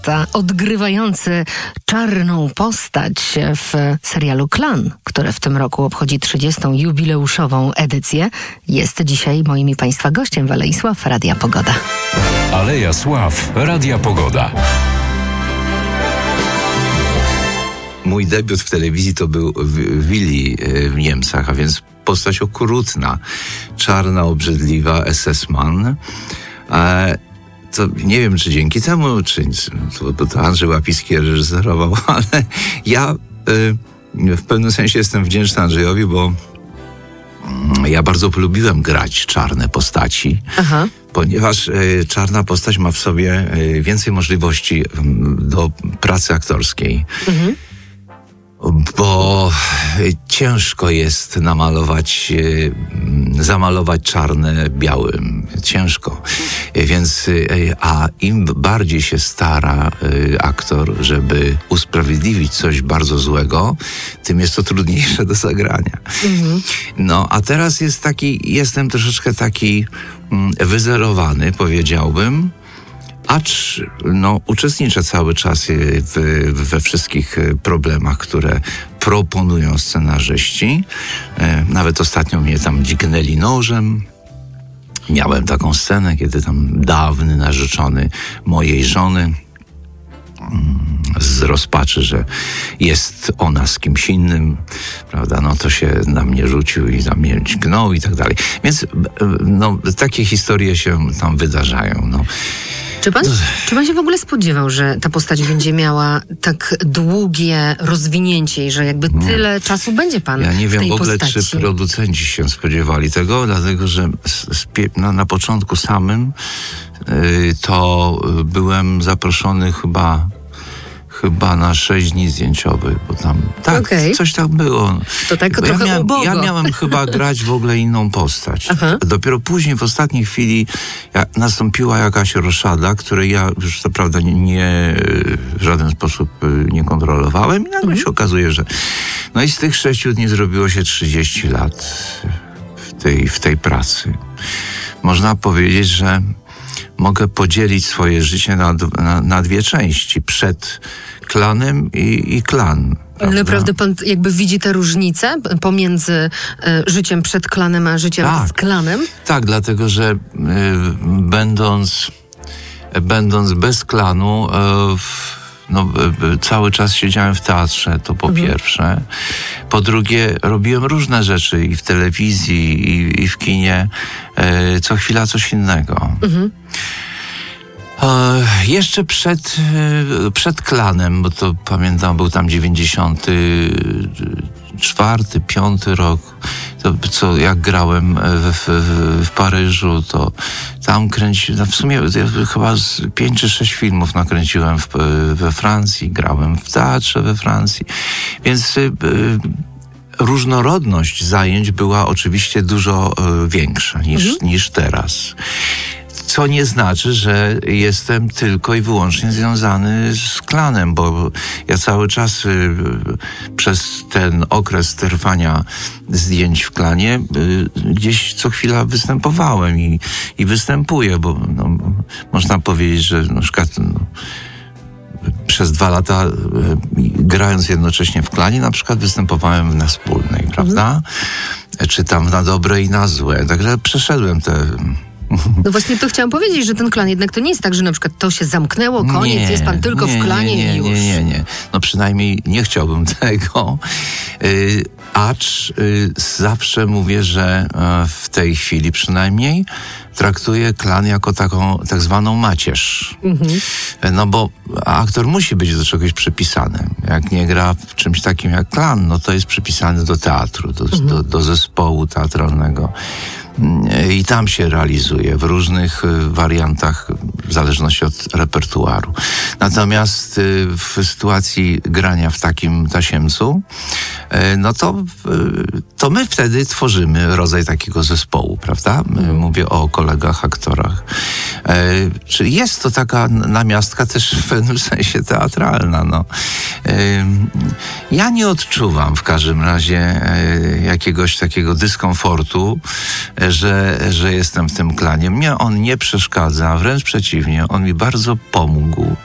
odgrywający czarną postać w serialu Klan, który w tym roku obchodzi 30. jubileuszową edycję, jest dzisiaj moim i Państwa gościem w Alei Sław Radia Pogoda. Aleja Sław Radia Pogoda. Mój debiut w telewizji to był w Willi w Niemcach, a więc postać okrutna, czarna, obrzydliwa, SS-man. To nie wiem, czy dzięki temu, czy to Andrzej Łapiński reżyserował, ale ja w pewnym sensie jestem wdzięczny Andrzejowi, bo ja bardzo polubiłem grać czarne postaci, ponieważ czarna postać ma w sobie więcej możliwości do pracy aktorskiej. Bo ciężko jest zamalować czarne białym. Ciężko. Więc, a im bardziej się stara aktor, żeby usprawiedliwić coś bardzo złego, tym jest to trudniejsze do zagrania. No, a teraz jestem troszeczkę taki wyzerowany, powiedziałbym. Acz uczestniczę cały czas we wszystkich problemach, które proponują scenarzyści. Nawet ostatnio mnie tam dźgnęli nożem. Miałem taką scenę, kiedy tam dawny narzeczony mojej żony z rozpaczy, że jest ona z kimś innym, prawda, no to się na mnie rzucił i na mnie dźgnął i tak dalej. Więc takie historie się tam wydarzają, no. Czy pan się w ogóle spodziewał, że ta postać będzie miała tak długie rozwinięcie i że jakby tyle czasu będzie pan w tej postaci? Ja nie wiem w ogóle, czy producenci się spodziewali tego, dlatego że na początku samym to byłem zaproszony chyba na 6 dni zdjęciowych, bo tam coś tam było. To tak trochę ubogo. Ja miałem chyba grać w ogóle inną postać. Dopiero później, w ostatniej chwili nastąpiła jakaś roszada, której ja już co prawda w żaden sposób nie kontrolowałem i nagle się okazuje, że i z tych 6 dni zrobiło się 30 lat w tej pracy. Można powiedzieć, że mogę podzielić swoje życie na dwie części. Przed Klanem i Klan. Ale naprawdę pan jakby widzi tę różnicę pomiędzy życiem przed Klanem a życiem z Klanem? Tak, dlatego że będąc bez Klanu cały czas siedziałem w teatrze, to po pierwsze. Po drugie, robiłem różne rzeczy i w telewizji, i w kinie. Co chwila coś innego. Jeszcze przed Klanem, bo to pamiętam, był tam 94, 5 rok, jak grałem w Paryżu, to tam kręciłem, w sumie chyba 5 czy 6 filmów nakręciłem we Francji, grałem w teatrze we Francji, więc różnorodność zajęć była oczywiście dużo większa niż teraz. Co nie znaczy, że jestem tylko i wyłącznie związany z Klanem, bo ja cały czas przez ten okres trwania zdjęć w Klanie gdzieś co chwila występowałem i występuję, bo można powiedzieć, że na przykład przez 2 lata grając jednocześnie w Klanie, na przykład występowałem na Wspólnej, prawda? Czy tam na dobre i na złe. Także przeszedłem te... No właśnie to chciałam powiedzieć, że ten Klan jednak to nie jest tak, że na przykład to się zamknęło, koniec, jest pan tylko w Klanie i już. Nie. No przynajmniej nie chciałbym tego. Acz zawsze mówię, że w tej chwili przynajmniej traktuję Klan jako taką tak zwaną macierz. No bo aktor musi być do czegoś przypisany. Jak nie gra w czymś takim jak Klan, no to jest przypisany do teatru, do zespołu teatralnego. I tam się realizuje w różnych wariantach, w zależności od repertuaru. Natomiast w sytuacji grania w takim tasiemcu, no to my wtedy tworzymy rodzaj takiego zespołu, prawda? Mówię o kolegach, aktorach. Czyli jest to taka namiastka też w pewnym sensie teatralna. No. Ja nie odczuwam w każdym razie jakiegoś takiego dyskomfortu, że jestem w tym Klanie. Mnie on nie przeszkadza, wręcz przeciwnie, on mi bardzo pomógł.